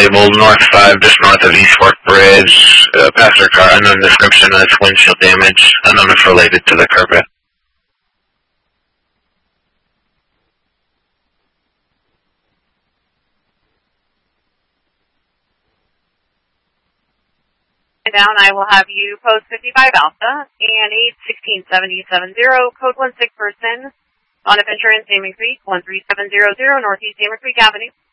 disabled, north 5, just north of East Fork Bridge. Passenger car, unknown description, that's windshield damage, unknown if related to the Corvette. Down, I will have you post 55 Alpha and 8167070, code 16 person, on Adventure in Salmon Creek, 13700 Northeast Salmon Creek Avenue.